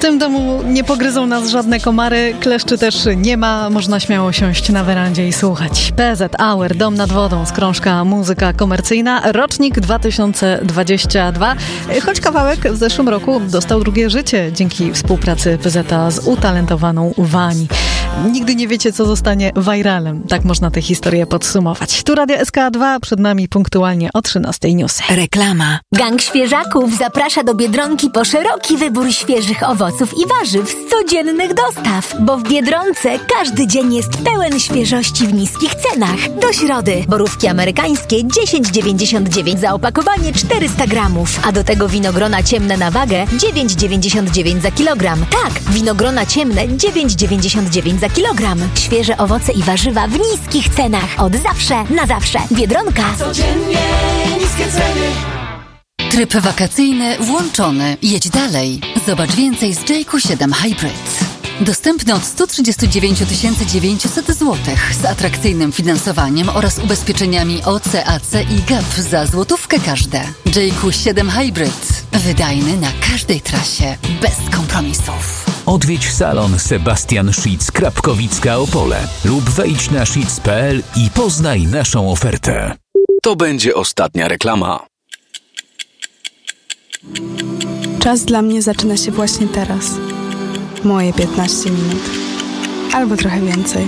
tym domu nie pogryzą nas żadne komary, kleszczy też nie ma, można śmiało siąść na werandzie i słuchać. PZ Hour, Dom nad wodą, skrążka muzyka komercyjna, rocznik 2022, choć kawałek w zeszłym roku dostał drugie życie dzięki współpracy PZ-a z utalentowaną Wani. Nigdy nie wiecie, co zostanie viralem. Tak można tę historię podsumować. Tu Radio SK2, przed nami punktualnie o 13:00 newsy. Reklama. Gang Świeżaków zaprasza do Biedronki po szeroki wybór świeżych owoców i warzyw z codziennych dostaw. Bo w Biedronce każdy dzień jest pełen świeżości w niskich cenach. Do środy. Borówki amerykańskie 10,99 za opakowanie 400 gramów. A do tego winogrona ciemne na wagę 9,99 za kilogram. Tak, winogrona ciemne 9,99 za kilogram. Świeże owoce i warzywa w niskich cenach. Od zawsze na zawsze. Biedronka. Codziennie niskie ceny. Tryb wakacyjny włączony. Jedź dalej. Zobacz więcej z JQ7 Hybrid. Dostępny od 139 900 zł z atrakcyjnym finansowaniem oraz ubezpieczeniami OC, AC i GAP za złotówkę każde. JQ7 Hybrid. Wydajny na każdej trasie. Bez kompromisów. Odwiedź salon Sebastian Schitz Krapkowicka Opole lub wejdź na schitz.pl i poznaj naszą ofertę. To będzie ostatnia reklama. Czas dla mnie zaczyna się właśnie teraz. Moje 15 minut. Albo trochę więcej.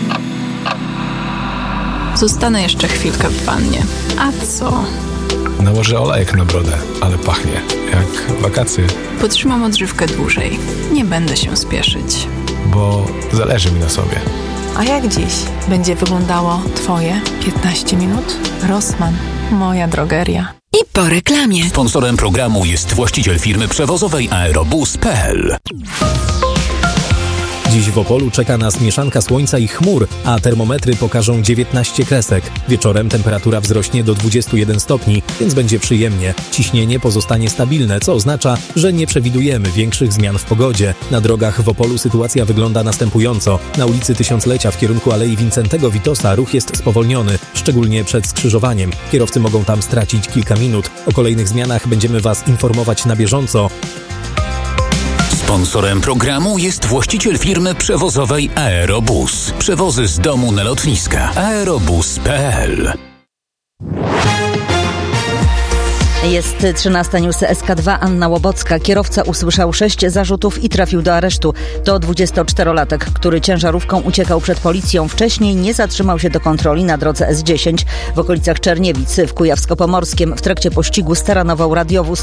Zostanę jeszcze chwilkę w wannie. A co? Nałożę olejek na brodę, ale pachnie jak wakacje. Potrzymam odżywkę dłużej. Nie będę się spieszyć. Bo zależy mi na sobie. A jak dziś będzie wyglądało Twoje 15 minut? Rossmann, moja drogeria. I po reklamie. Sponsorem programu jest właściciel firmy przewozowej Aerobus.pl. Dziś w Opolu czeka nas mieszanka słońca i chmur, a termometry pokażą 19 kresek. Wieczorem temperatura wzrośnie do 21 stopni, więc będzie przyjemnie. Ciśnienie pozostanie stabilne, co oznacza, że nie przewidujemy większych zmian w pogodzie. Na drogach w Opolu sytuacja wygląda następująco. Na ulicy Tysiąclecia w kierunku Alei Wincentego Witosa ruch jest spowolniony, szczególnie przed skrzyżowaniem. Kierowcy mogą tam stracić kilka minut. O kolejnych zmianach będziemy Was informować na bieżąco. Sponsorem programu jest właściciel firmy przewozowej Aerobus. Przewozy z domu na lotniska. Aerobus.pl. Jest 13 news SK2, Anna Łobocka. Kierowca usłyszał 6 zarzutów i trafił do aresztu. To 24-latek, który ciężarówką uciekał przed policją. Wcześniej nie zatrzymał się do kontroli na drodze S10 w okolicach Czerniewic w Kujawsko-Pomorskiem. W trakcie pościgu staranował radiowóz.